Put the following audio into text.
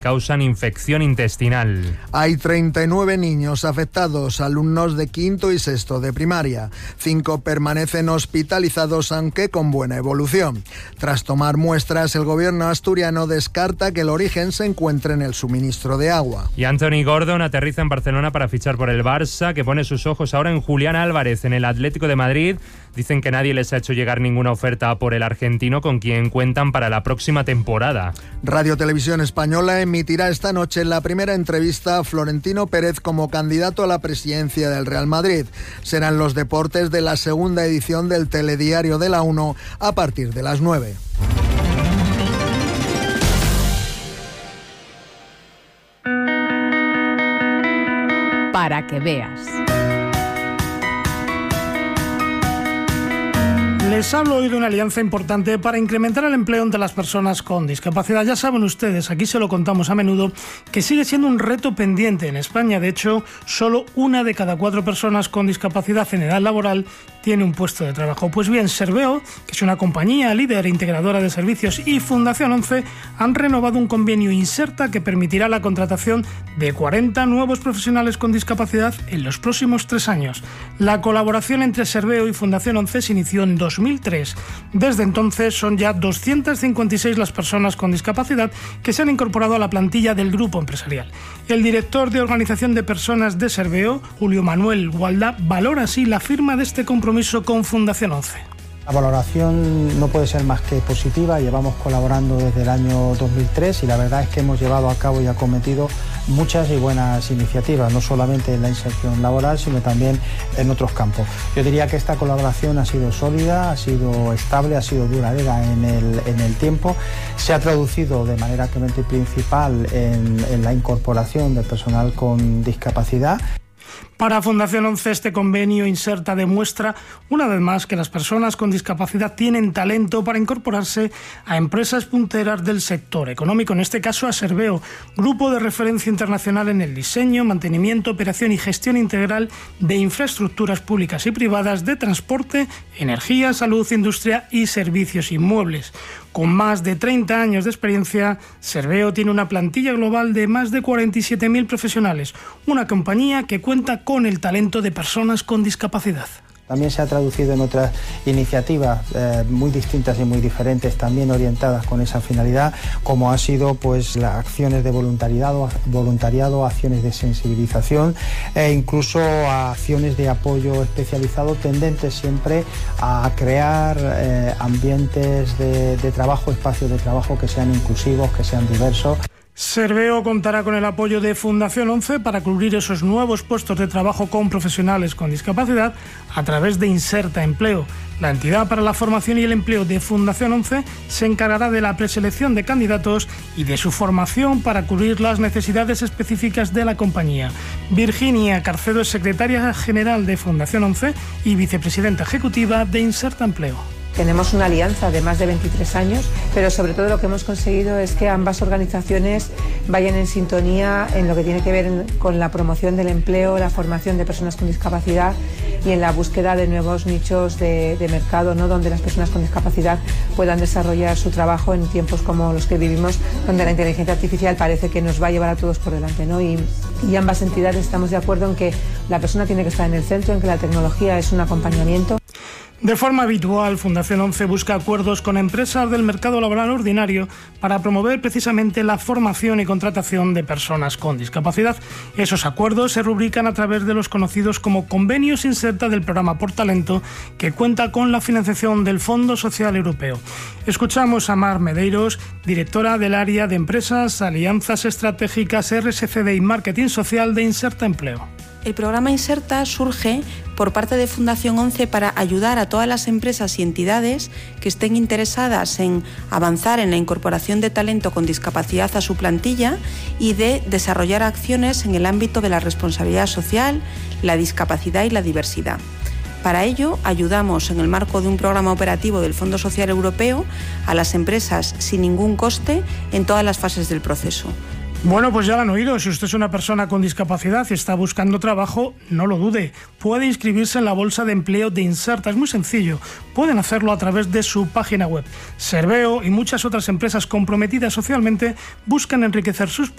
causan infección intestinal. Hay 39 niños afectados, alumnos de quinto y sexto de primaria. 5 permanecen hospitalizados, aunque con buena evolución. Tras tomar muestras, el gobierno asturiano descarta que el origen se encuentre en el suministro de agua. Y Anthony Gordon aterriza en Barcelona para fichar por el Barça, que pone sus ojos ahora en Julián Álvarez, en el Atlético de Madrid. Dicen que nadie les ha hecho llegar ninguna oferta por el argentino, con quien cuentan para la próxima temporada. Radio Televisión Española emitirá esta noche la primera entrevista a Florentino Pérez como candidato a la presidencia del Real Madrid. Serán los deportes de la segunda edición del Telediario de la 1 a partir de las 9. Para que veas. Les hablo hoy de una alianza importante para incrementar el empleo entre las personas con discapacidad. Ya saben ustedes, aquí se lo contamos a menudo, que sigue siendo un reto pendiente en España. De hecho, solo 1 de cada 4 personas con discapacidad en edad laboral tiene un puesto de trabajo. Pues bien, Serveo, que es una compañía líder integradora de servicios, y Fundación 11 han renovado un convenio Inserta que permitirá la contratación de 40 nuevos profesionales con discapacidad en los próximos 3 años. La colaboración entre Serveo y Fundación 11 se inició en 2003. Desde entonces son ya 256 las personas con discapacidad que se han incorporado a la plantilla del grupo empresarial. El director de Organización de Personas de Serveo, Julio Manuel Gualdá, valora así la firma de este compromiso con Fundación 11. La valoración no puede ser más que positiva. Llevamos colaborando desde el año 2003 y la verdad es que hemos llevado a cabo y acometido muchas y buenas iniciativas, no solamente en la inserción laboral, sino también en otros campos. Yo diría que esta colaboración ha sido sólida, ha sido estable, ha sido duradera en el tiempo. Se ha traducido de manera claramente principal en la incorporación de personal con discapacidad. Para Fundación 11, este convenio Inserta demuestra una vez más que las personas con discapacidad tienen talento para incorporarse a empresas punteras del sector económico, en este caso a Serveo, grupo de referencia internacional en el diseño, mantenimiento, operación y gestión integral de infraestructuras públicas y privadas de transporte, energía, salud, industria y servicios inmuebles. Con más de 30 años de experiencia, Serveo tiene una plantilla global de más de 47.000 profesionales, una compañía que cuenta con el talento de personas con discapacidad. También se ha traducido en otras iniciativas muy distintas y muy diferentes, también orientadas con esa finalidad, como ha sido pues las acciones de voluntariado, acciones de sensibilización e incluso acciones de apoyo especializado tendentes siempre a crear ambientes de trabajo, espacios de trabajo que sean inclusivos, que sean diversos. Serveo contará con el apoyo de Fundación 11 para cubrir esos nuevos puestos de trabajo con profesionales con discapacidad a través de Inserta Empleo. La entidad para la formación y el empleo de Fundación 11 se encargará de la preselección de candidatos y de su formación para cubrir las necesidades específicas de la compañía. Virginia Carcedo es secretaria general de Fundación 11 y vicepresidenta ejecutiva de Inserta Empleo. Tenemos una alianza de más de 23 años, pero sobre todo lo que hemos conseguido es que ambas organizaciones vayan en sintonía en lo que tiene que ver con la promoción del empleo, la formación de personas con discapacidad y en la búsqueda de nuevos nichos de mercado, ¿no?, donde las personas con discapacidad puedan desarrollar su trabajo en tiempos como los que vivimos, donde la inteligencia artificial parece que nos va a llevar a todos por delante, ¿no? Y ambas entidades estamos de acuerdo en que la persona tiene que estar en el centro, en que la tecnología es un acompañamiento. De forma habitual, Fundación 11 busca acuerdos con empresas del mercado laboral ordinario para promover precisamente la formación y contratación de personas con discapacidad. Esos acuerdos se rubrican a través de los conocidos como convenios Inserta del programa Por Talento, que cuenta con la financiación del Fondo Social Europeo. Escuchamos a Mar Medeiros, directora del área de Empresas, Alianzas Estratégicas, RSCD y Marketing Social de Inserta Empleo. El programa Inserta surge por parte de Fundación 11 para ayudar a todas las empresas y entidades que estén interesadas en avanzar en la incorporación de talento con discapacidad a su plantilla y de desarrollar acciones en el ámbito de la responsabilidad social, la discapacidad y la diversidad. Para ello, ayudamos en el marco de un programa operativo del Fondo Social Europeo a las empresas sin ningún coste en todas las fases del proceso. Bueno, pues ya lo han oído. Si usted es una persona con discapacidad y está buscando trabajo, no lo dude. Puede inscribirse en la bolsa de empleo de Inserta. Es muy sencillo. Pueden hacerlo a través de su página web. Serveo y muchas otras empresas comprometidas socialmente buscan enriquecer sus